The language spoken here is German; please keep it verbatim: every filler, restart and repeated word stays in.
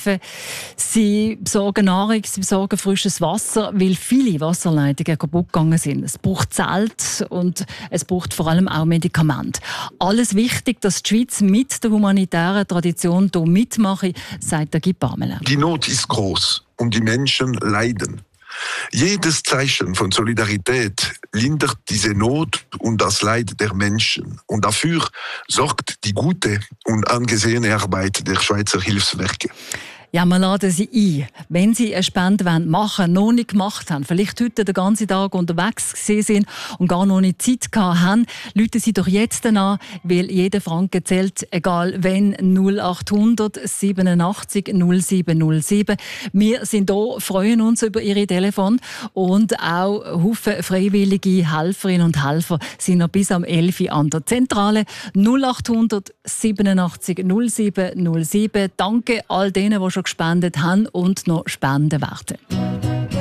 helfen. Sie besorgen Nahrung, sie besorgen frisches Wasser, weil viele Wasserleitungen kaputt gegangen sind. Es braucht Zelt und es braucht vor allem auch Medikamente. Alles wichtig, dass die Schweiz mit der humanitären Tradition hier mitmacht, sagt der Guy Parmelin. Die Not ist groß und die Menschen leiden. Jedes Zeichen von Solidarität lindert diese Not und das Leid der Menschen. Und dafür sorgt die gute und angesehene Arbeit der Schweizer Hilfswerke. Ja, wir laden Sie ein, wenn Sie eine Spende machen wollen, noch nicht gemacht haben, vielleicht heute den ganzen Tag unterwegs gewesen sind und gar noch nicht Zeit gehabt haben, rufen Sie doch jetzt an, weil jeder Franken zählt, egal wenn, null achthundert siebenundachtzig null sieben null sieben. Wir sind hier, freuen uns über Ihre Telefon und auch Haufen freiwillige Helferinnen und Helfer sind noch bis am elf Uhr an der Zentrale. null achthundert siebenundachtzig null sieben null sieben. Danke all denen, die schon gespendet haben und noch spenden werden.